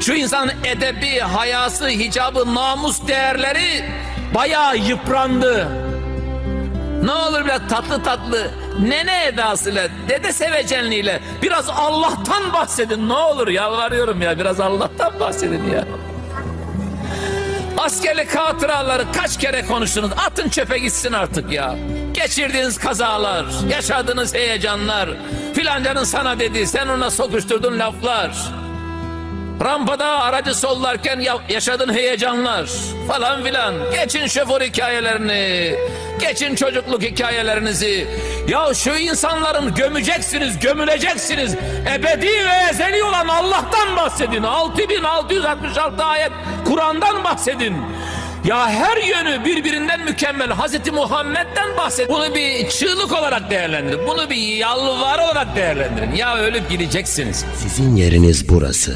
Şu insanın edebi, hayası, hicabı, namus değerleri bayağı yıprandı. Ne olur biraz tatlı tatlı nene edasıyla, dede sevecenliğiyle biraz Allah'tan bahsedin. Ne olur, yalvarıyorum ya, biraz Allah'tan bahsedin ya. Askerlik hatıraları kaç kere konuştunuz? Atın çöpe gitsin artık ya. Geçirdiğiniz kazalar, yaşadığınız heyecanlar, filancanın sana dediği, sen ona sokuşturduğun laflar, rampada aracı sollarken yaşadığın heyecanlar falan filan. Geçin şoför hikayelerini, geçin çocukluk hikayelerinizi. Ya şu insanların gömeceksiniz, gömüleceksiniz. Ebedi ve ezeli olan Allah'tan bahsedin. 6666 ayet Kur'an'dan bahsedin. Ya her yönü birbirinden mükemmel Hazreti Muhammed'den bahsedin. Bunu bir çığlık olarak değerlendirin. Bunu bir yalvar olarak değerlendirin. Ya ölüp gideceksiniz. Sizin yeriniz burası.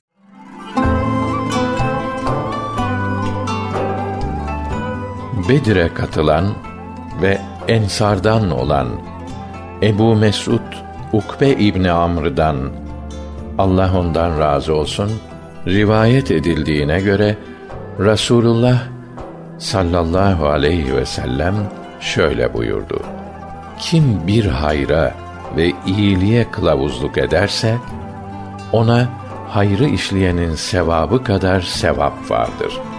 Bedir'e katılan ve Ensardan olan Ebu Mesud Ukbe İbni Amr'dan, Allah ondan razı olsun, rivayet edildiğine göre Resulullah sallallahu aleyhi ve sellem şöyle buyurdu: kim bir hayra ve iyiliğe kılavuzluk ederse, ona hayrı işleyenin sevabı kadar sevap vardır.